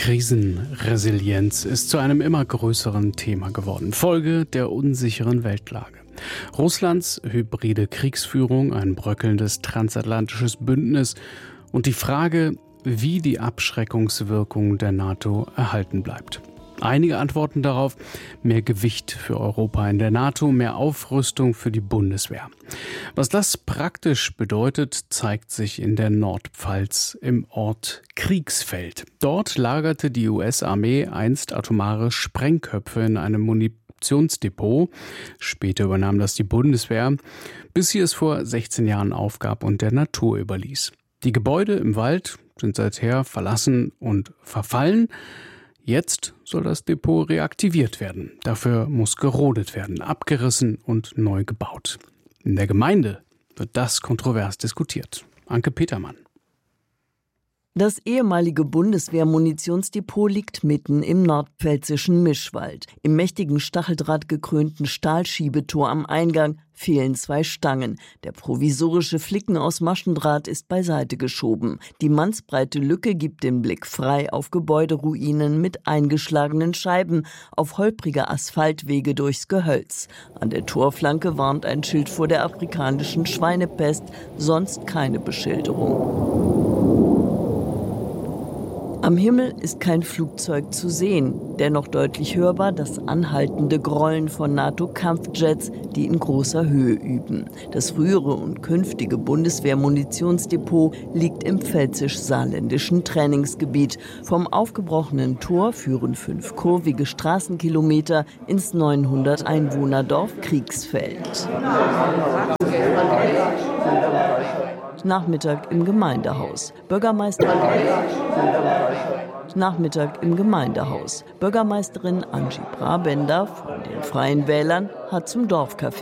Krisenresilienz ist zu einem immer größeren Thema geworden, Folge der unsicheren Weltlage. Russlands hybride Kriegsführung, ein bröckelndes transatlantisches Bündnis und die Frage, wie die Abschreckungswirkung der NATO erhalten bleibt. Einige antworten darauf: mehr Gewicht für Europa in der NATO, mehr Aufrüstung für die Bundeswehr. Was das praktisch bedeutet, zeigt sich in der Nordpfalz im Ort Kriegsfeld. Dort lagerte die US-Armee einst atomare Sprengköpfe in einem Munitionsdepot. Später übernahm das die Bundeswehr, bis sie es vor 16 Jahren aufgab und der Natur überließ. Die Gebäude im Wald sind seither verlassen und verfallen. Jetzt soll das Depot reaktiviert werden. Dafür muss gerodet werden, abgerissen und neu gebaut. In der Gemeinde wird das kontrovers diskutiert. Anke Petermann. Das ehemalige Bundeswehr-Munitionsdepot liegt mitten im nordpfälzischen Mischwald. Im mächtigen stacheldrahtgekrönten Stahlschiebetor am Eingang fehlen 2 Stangen. Der provisorische Flicken aus Maschendraht ist beiseite geschoben. Die mannsbreite Lücke gibt den Blick frei auf Gebäuderuinen mit eingeschlagenen Scheiben, auf holprige Asphaltwege durchs Gehölz. An der Torflanke warnt ein Schild vor der afrikanischen Schweinepest, sonst keine Beschilderung. Am Himmel ist kein Flugzeug zu sehen, dennoch deutlich hörbar das anhaltende Grollen von NATO-Kampfjets, die in großer Höhe üben. Das frühere und künftige Bundeswehr-Munitionsdepot liegt im pfälzisch-saarländischen Trainingsgebiet. Vom aufgebrochenen Tor führen 5 kurvige Straßenkilometer ins 900-Einwohnerdorf Kriegsfeld. Nachmittag im Gemeindehaus. Bürgermeisterin Angie Brabender von den Freien Wählern hat zum Dorfcafé